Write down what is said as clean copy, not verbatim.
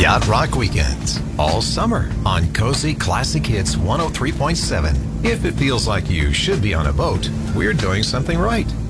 Yacht Rock Weekends, all summer on Cozy Classic Hits 103.7. If it feels like you should be on a boat, we're doing something right.